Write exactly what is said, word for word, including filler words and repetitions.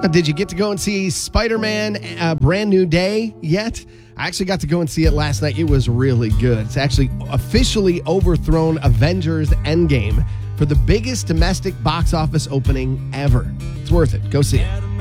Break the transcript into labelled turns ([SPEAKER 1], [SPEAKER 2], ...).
[SPEAKER 1] Uh, Did you get to go and see Spider-Man uh, Brand New Day yet? I actually got to go and see it last night. It was really good. It's actually officially overthrown Avengers Endgame for the biggest domestic box office opening ever. It's worth it. Go see it.